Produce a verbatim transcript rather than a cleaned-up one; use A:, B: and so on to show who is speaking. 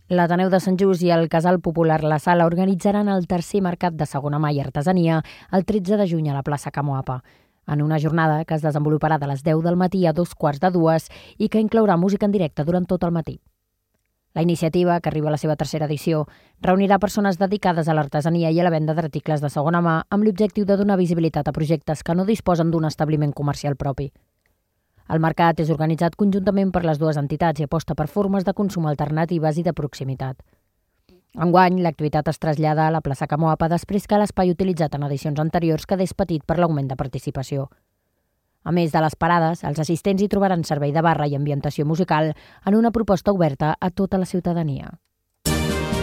A: L'Ateneu de Sant Just i el Casal Popular La Sala organitzaran el tercer mercat de segona mà i artesania el tretze de juny a la plaça Camoapa, en una jornada que es desenvoluparà de les deu del matí a dos quarts de dues i que inclourà música en directe durant tot el matí. La iniciativa, que arriba a la seva tercera edició, reunirà persones dedicades a l'artesania i a la venda d'articles de segona mà amb l'objectiu de donar visibilitat a projectes que no disposen d'un establiment comercial propi. El mercat és organitzat conjuntament per les dues entitats i aposta per formes de consum alternatives i de proximitat. Enguany, l'activitat es trasllada a la plaça Camoapa després que l'espai utilitzat en edicions anteriors quedés petit per l'augment de participació. A més de les parades, els assistents hi trobaran servei de barra i ambientació musical en una proposta oberta a tota la ciutadania.